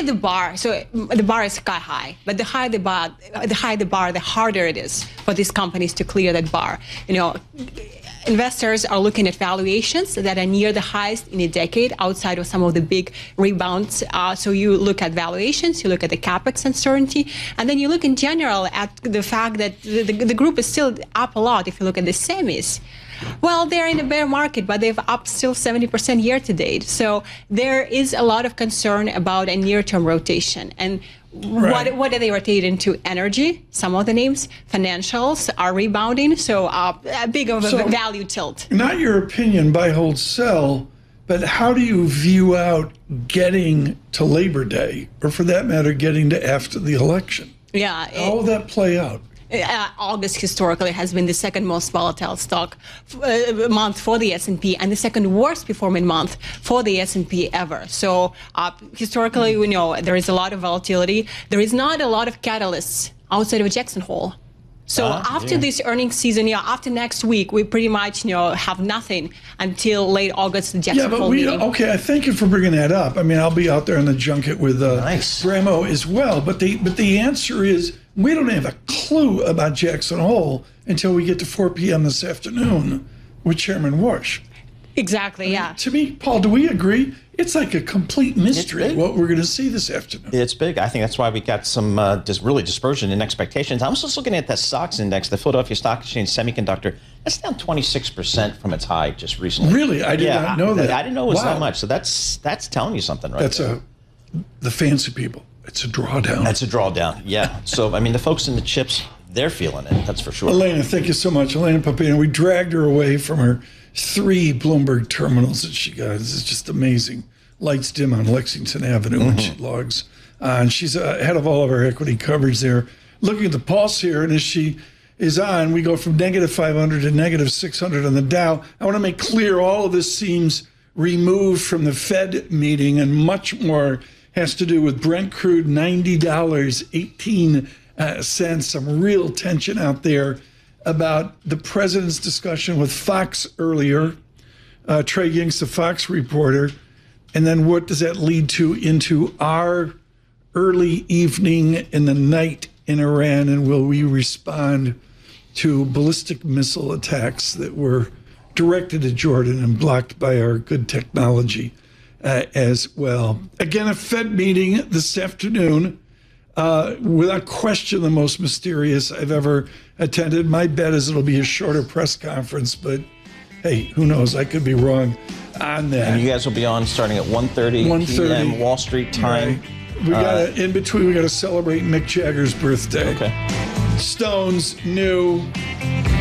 higher the bar, so the bar is sky high, but the higher the bar, the harder it is for these companies to clear that bar. Investors are looking at valuations that are near the highest in a decade outside of some of the big rebounds. So you look at valuations, you look at the capex uncertainty, and then you look in general at the fact that the group is still up a lot. If you look at the semis, well, they're in a bear market, but they've up still 70% year to date. So there is a lot of concern about a near-term rotation. And right. What are they rotating into? Energy, some of the names. Financials are rebounding, so a big of a value tilt. Not your opinion, buy, hold, sell, but how do you view out getting to Labor Day, or for that matter, getting to after the election? Yeah. How will that play out? August historically has been the second most volatile stock month for the S&P and the second worst performing month for the S&P ever. So historically, we know there is a lot of volatility. There is not a lot of catalysts outside of Jackson Hole. So after this earnings season, after next week, we pretty much have nothing until late August, the Jackson Hole meeting. Okay, I thank you for bringing that up. I mean, I'll be out there on the junket with Bramo as well. But the answer is, we don't have a clue about Jackson Hole until we get to 4 p.m. this afternoon with Chairman Warsh. Exactly, yeah. To me, Paul, do we agree? It's like a complete mystery what we're going to see this afternoon. It's big. I think that's why we got some really dispersion in expectations. I was just looking at that stocks index, the Philadelphia Stock Exchange Semiconductor. That's down 26% from its high just recently. Really? I did not know that. I didn't know it was that much. So that's telling you something, right? That's the fancy people. It's a drawdown. That's a drawdown, yeah. So, I mean, the folks in the chips, they're feeling it, that's for sure. Elena, thank you so much. Elena Papino, we dragged her away from her 3 Bloomberg terminals that she got. It's just amazing. Lights dim on Lexington Avenue when she logs on. She's ahead of all of our equity coverage there. Looking at the pulse here, and as she is on, we go from -500 to -600 on the Dow. I want to make clear all of this seems removed from the Fed meeting, and much more has to do with Brent crude, $90.18. Some real tension out there about the president's discussion with Fox earlier, Trey Yingst, the Fox reporter, and then what does that lead to into our early evening in the night in Iran, and will we respond to ballistic missile attacks that were directed at Jordan and blocked by our good technology as well. Again, a Fed meeting this afternoon, without question the most mysterious I've ever attended. My bet is it'll be a shorter press conference, but hey, who knows? I could be wrong on that. And you guys will be on starting at 1:30 p.m. Wall Street time. Right. We got in between. We got to celebrate Mick Jagger's birthday. Okay. Stones, new.